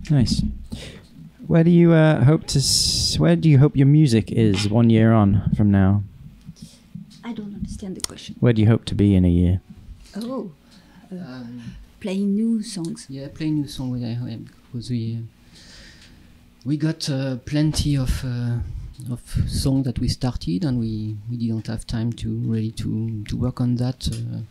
Nice. Where do you Where do you hope your music is 1 year on from now? I don't understand the question. Where do you hope to be in a year? Oh, playing new songs. Yeah, playing new songs. Because we got plenty of songs that we started, and we didn't have time to work on that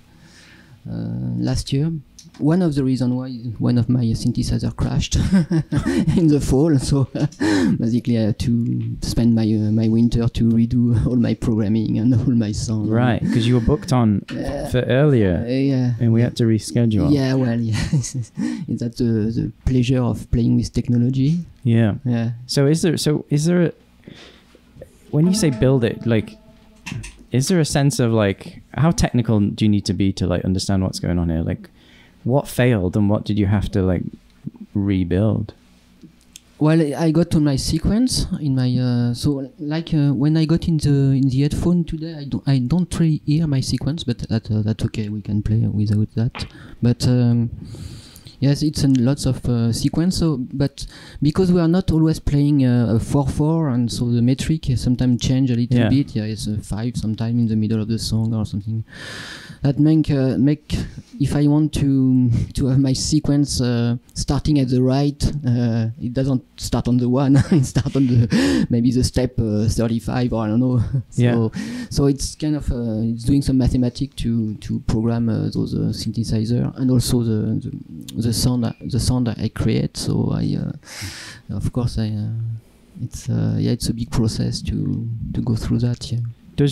last year. One of the reasons why one of my synthesizer crashed in the fall, so basically I had to spend my winter to redo all my programming and all my songs. Right, because you were booked on for earlier, and we had to reschedule. Yeah, well, yeah, that's the pleasure of playing with technology. Yeah. Yeah. So is there when you say build it, like, is there a sense of like how technical do you need to be to like understand what's going on here? Like, what failed and what did you have to like rebuild? Well, I got on my sequence in my when I got in the headphone today, I don't really hear my sequence, but that's okay. We can play without that. But yes, it's lots of sequence. So, but because we are not always playing a 4/4, and so the metric sometimes change a little bit. Yeah, it's a 5 sometimes in the middle of the song or something. That make if I want to have my sequence starting at the right, it doesn't start on the 1. It start on the maybe the step 35 or I don't know. So it's kind of it's doing some mathematics to program those synthesizer, and also the sound I create. So I of course it's a big process to go through that. Yeah.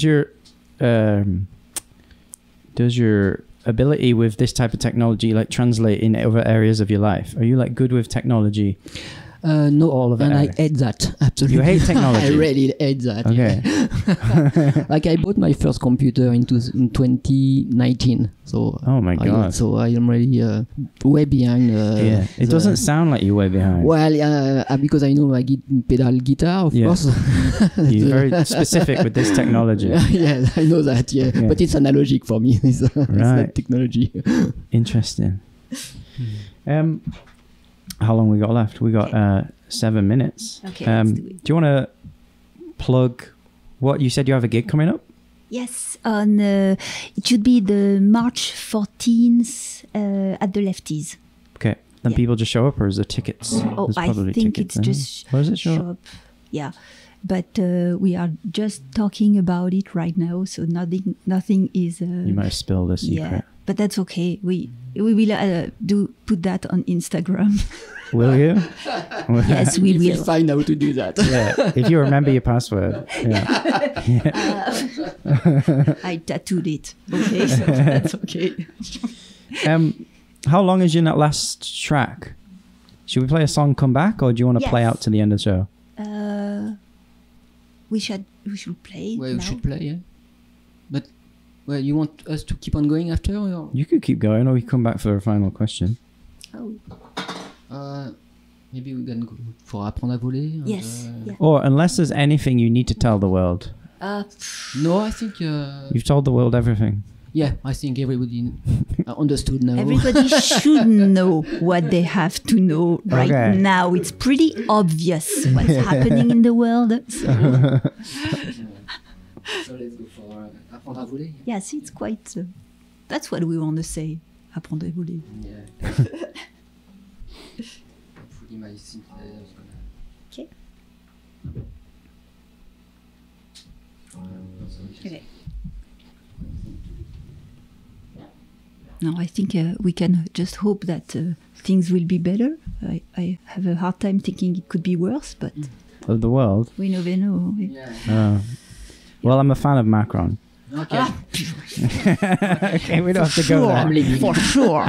Does your ability with this type of technology like translate in other areas of your life? Are you like good with technology? No, all of it. And I hate that, absolutely. You hate technology? I really hate that. Okay. Yeah. Like I bought my first computer in 2019. So oh my god. So I am really way behind. Yeah. It doesn't sound like you're way behind. Well, because I know I pedal guitar, of course. You're very specific with this technology. Yeah, I know that. Yeah, but it's analogic for me. It's not technology. Interesting. How long we got left? We got 7 minutes. Okay, let's do it. Do you want to plug what you said? You have a gig coming up? Yes, on it should be the March 14th at the Lefties. Okay, then people just show up, or is there tickets? Oh, I think it's just Where does it show up? Yeah, but we are just talking about it right now, so nothing is. You might have spilled a secret. Yeah, but that's okay. We will put that on Instagram. Will you? Yes, we will. Find out to do that. Yeah, if you remember your password. Yeah. I tattooed it. Okay, so that's okay. How long is your last track? Should we play a song, come back, or do you want to play out to the end of the show? We should play. Well, now. we should play, yeah. But well, you want us to keep on going after? Or? You could keep going, or we come back for a final question. Oh. Maybe we can go for Apprendre à voler. Yes. Yeah. Or unless there's anything you need to tell the world. No, I think you've told the world everything. Yeah, I think everybody understood now. Everybody should know what they have to know right now. It's pretty obvious what's happening in the world. So let's go for Apprendre à voler. Yes, it's quite. That's what we want to say. Apprendre à voler. Yeah. Hopefully my synthesizer is gonna. Okay. Okay. Now I think we can just hope that things will be better. I have a hard time thinking it could be worse, but of the world. We never know. Yeah. Well, I'm a fan of Macron. Okay. Okay, we don't have to go there. For sure.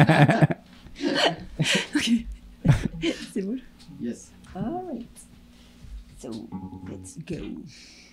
Okay. C'est bon? Yes. All right. So let's go.